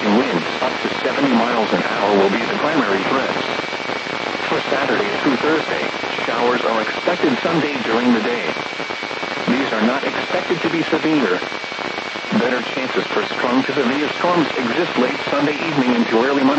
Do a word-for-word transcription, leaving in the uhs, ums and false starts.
and winds up to seventy miles an hour will be the primary threats. For Saturday through Thursday, showers are expected someday during the day. These are not expected to be severe. Better chances for strong to severe storms exist late Sunday evening into early Monday.